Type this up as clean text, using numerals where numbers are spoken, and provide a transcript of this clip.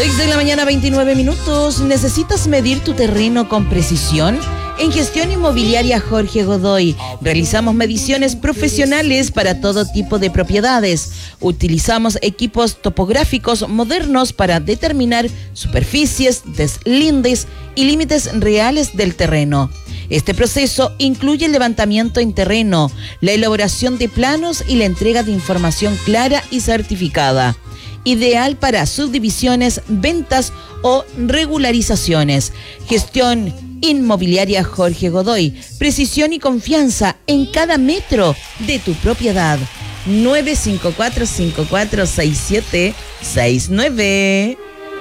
6 de la mañana, 29 minutos. ¿Necesitas medir tu terreno con precisión? En Gestión Inmobiliaria Jorge Godoy realizamos mediciones profesionales para todo tipo de propiedades. Utilizamos equipos topográficos modernos para determinar superficies, deslindes y límites reales del terreno. Este proceso incluye el levantamiento en terreno, la elaboración de planos y la entrega de información clara y certificada. Ideal para subdivisiones, ventas o regularizaciones. Gestión Inmobiliaria Jorge Godoy. Precisión y confianza en cada metro de tu propiedad. 954-546769.